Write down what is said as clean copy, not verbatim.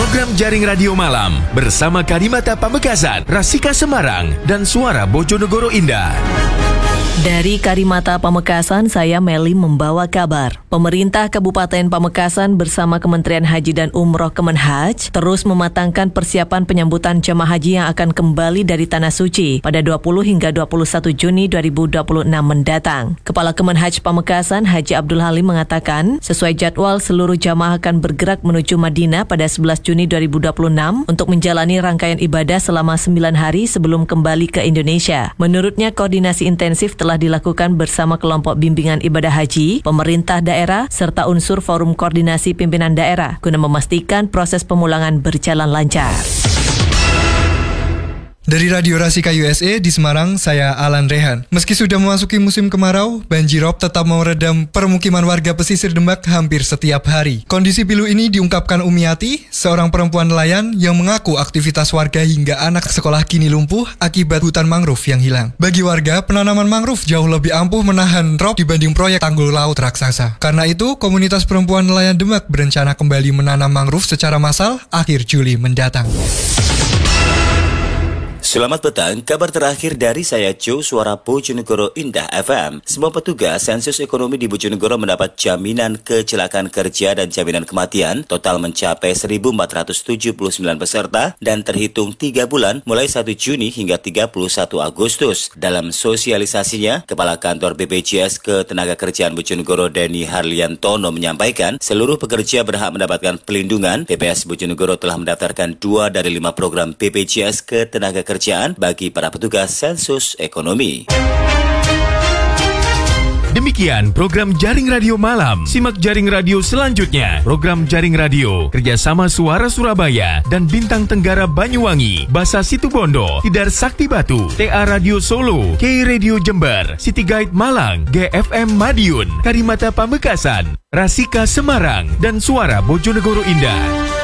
Program Jaring Radio Malam bersama Karimata Pamekasan, Rasika Semarang, dan Suara Bojonegoro Indah. Dari Karimata Pamekasan, saya Meli membawa kabar. Pemerintah Kabupaten Pamekasan bersama Kementerian Haji dan Umroh Kemenhaj terus mematangkan persiapan penyambutan jemaah haji yang akan kembali dari Tanah Suci pada 20 hingga 21 Juni 2026 mendatang. Kepala Kemenhaj Pamekasan, Haji Abdul Halim mengatakan, sesuai jadwal seluruh jamaah akan bergerak menuju Madinah pada 11 Juni 2026 untuk menjalani rangkaian ibadah selama 9 hari sebelum kembali ke Indonesia. Menurutnya, koordinasi intensif telah dilakukan bersama kelompok bimbingan ibadah haji, pemerintah daerah, serta unsur forum koordinasi pimpinan daerah guna memastikan proses pemulangan berjalan lancar. Dari Radio Rasika USA di Semarang, saya Alan Rehan. Meski sudah memasuki musim kemarau, banjirop tetap meredam permukiman warga pesisir Demak hampir setiap hari. Kondisi pilu ini diungkapkan Umiati, seorang perempuan nelayan yang mengaku aktivitas warga hingga anak sekolah kini lumpuh akibat hutan mangrove yang hilang. Bagi warga, penanaman mangrove jauh lebih ampuh menahan rop dibanding proyek tanggul laut raksasa. Karena itu, komunitas perempuan nelayan Demak berencana kembali menanam mangrove secara massal akhir Juli mendatang. Selamat petang, kabar terakhir dari saya Joe, Suara Bojonegoro Indah FM. Semua petugas sensus ekonomi di Bojonegoro mendapat jaminan kecelakaan kerja dan jaminan kematian. Total mencapai 1.479 peserta dan terhitung 3 bulan mulai 1 Juni hingga 31 Agustus. Dalam sosialisasinya, Kepala Kantor BPJS Ketenagakerjaan Bojonegoro Denny Harliantono menyampaikan, seluruh pekerja berhak mendapatkan pelindungan. BPS Bojonegoro telah mendaftarkan 2 dari 5 program BPJS Ketenagakerjaan bagi para petugas sensus ekonomi. Demikian program Jaring Radio Malam. Simak Jaring Radio selanjutnya. Program Jaring Radio kerjasama Suara Surabaya dan Bintang Tenggara Banyuwangi, Basa Situbondo, Tidar Sakti Batu, TA Radio Solo, K Radio Jember, City Guide Malang, GFM Madiun, Karimata Pamekasan, Rasika Semarang, dan Suara Bojonegoro Indah.